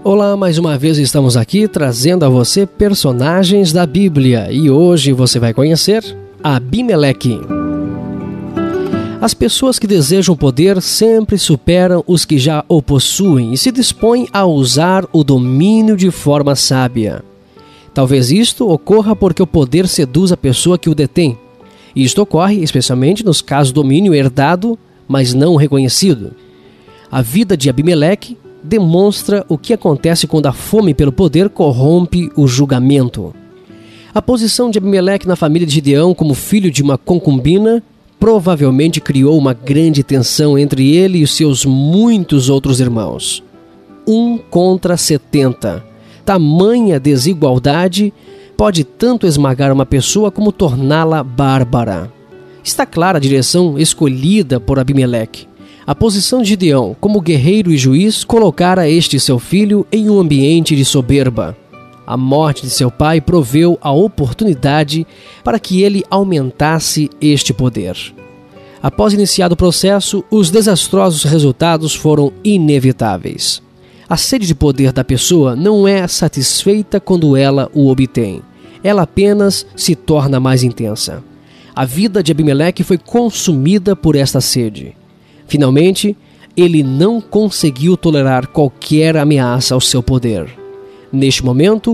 Olá, mais uma vez estamos aqui trazendo a você personagens da Bíblia e hoje você vai conhecer Abimeleque. As pessoas que desejam poder sempre superam os que já o possuem e se dispõem a usar o domínio de forma sábia. Talvez isto ocorra porque o poder seduz a pessoa que o detém. Isto ocorre especialmente nos casos de domínio herdado, mas não reconhecido. A vida de Abimeleque demonstra o que acontece quando a fome pelo poder corrompe o julgamento. A posição de Abimeleque na família de Gideão como filho de uma concubina provavelmente criou uma grande tensão entre ele e os seus muitos outros irmãos. 1 contra 70. Tamanha desigualdade pode tanto esmagar uma pessoa como torná-la bárbara. Está clara a direção escolhida por Abimeleque. A posição de Gideão como guerreiro e juiz colocara este seu filho em um ambiente de soberba. A morte de seu pai proveu a oportunidade para que ele aumentasse este poder. Após iniciado o processo, os desastrosos resultados foram inevitáveis. A sede de poder da pessoa não é satisfeita quando ela o obtém. Ela apenas se torna mais intensa. A vida de Abimeleque foi consumida por esta sede. Finalmente, ele não conseguiu tolerar qualquer ameaça ao seu poder. Neste momento,